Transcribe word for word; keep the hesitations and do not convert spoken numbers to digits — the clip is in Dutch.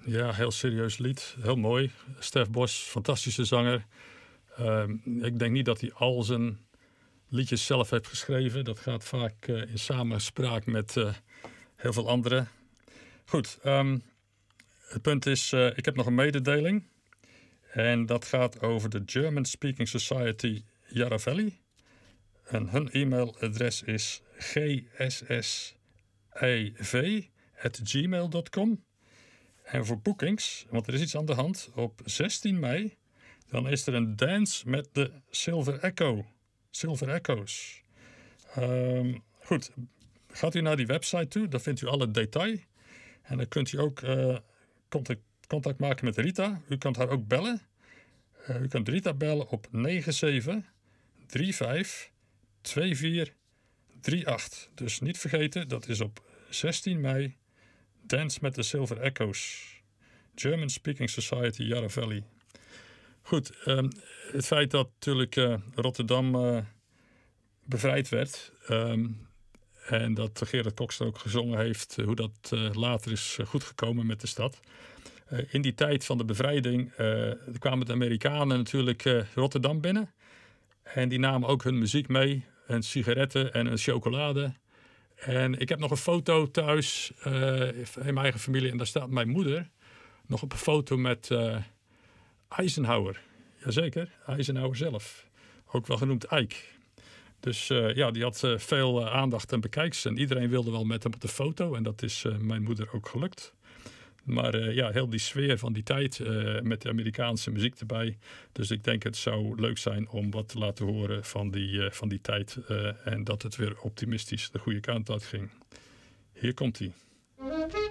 Ja, heel serieus lied. Heel mooi. Stef Bos, fantastische zanger. Uh, ik denk niet dat hij al zijn liedjes zelf heeft geschreven. Dat gaat vaak uh, in samenspraak met uh, heel veel anderen. Goed, um, het punt is, uh, ik heb nog een mededeling. En dat gaat over de German Speaking Society Yarra Valley. En hun e-mailadres is g s s e v at gmail dot com. En voor boekings, want er is iets aan de hand, op zestien mei... dan is er een dance met de Silver Echo. Silver Echo's. Um, goed, gaat u naar die website toe, dan vindt u alle detail. En dan kunt u ook uh, contact, contact maken met Rita. U kunt haar ook bellen. Uh, u kunt Rita bellen op negen zeven drie vijf twee vier drie acht. Dus niet vergeten, dat is op zestien mei. Dance met de Silver Echo's. German Speaking Society Yarra Valley. Goed, um, het feit dat natuurlijk uh, Rotterdam uh, bevrijd werd. Um, en dat Gerard Cox ook gezongen heeft uh, hoe dat uh, later is uh, goedgekomen met de stad. Uh, in die tijd van de bevrijding uh, kwamen de Amerikanen natuurlijk uh, Rotterdam binnen. En die namen ook hun muziek mee. En sigaretten en een chocolade. En ik heb nog een foto thuis uh, in mijn eigen familie. En daar staat mijn moeder nog op een foto met uh, Eisenhower. Jazeker, Eisenhower zelf. Ook wel genoemd Ike. Dus uh, ja, die had uh, veel uh, aandacht en bekijks. En iedereen wilde wel met hem op de foto. En dat is uh, mijn moeder ook gelukt. Maar uh, ja, heel die sfeer van die tijd uh, met de Amerikaanse muziek erbij. Dus ik denk het zou leuk zijn om wat te laten horen van die, uh, van die tijd. Uh, en dat het weer optimistisch de goede kant uit ging. Hier komt hij.